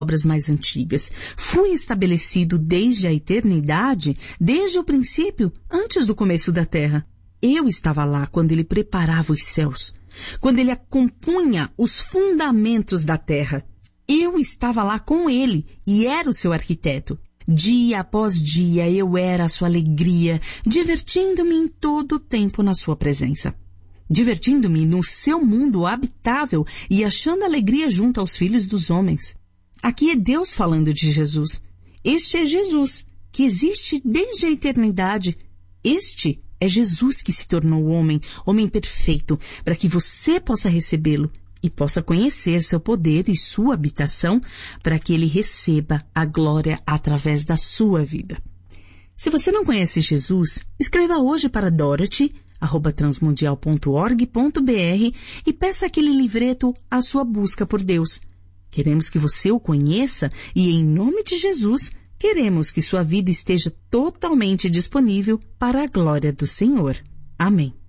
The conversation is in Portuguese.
obras mais antigas. Fui estabelecido desde a eternidade, desde o princípio, antes do começo da terra. Eu estava lá quando ele preparava os céus, quando ele compunha os fundamentos da terra. Eu estava lá com ele e era o seu arquiteto. Dia após dia eu era a sua alegria, divertindo-me em todo o tempo na sua presença. Divertindo-me no seu mundo habitável e achando alegria junto aos filhos dos homens. Aqui é Deus falando de Jesus. Este é Jesus, que existe desde a eternidade. Este é Jesus que se tornou homem, homem perfeito, para que você possa recebê-lo e possa conhecer seu poder e sua habitação, para que ele receba a glória através da sua vida. Se você não conhece Jesus, escreva hoje para Dorothy@transmundial.org.br e peça aquele livreto A Sua Busca por Deus. Queremos que você o conheça e, em nome de Jesus, queremos que sua vida esteja totalmente disponível para a glória do Senhor. Amém.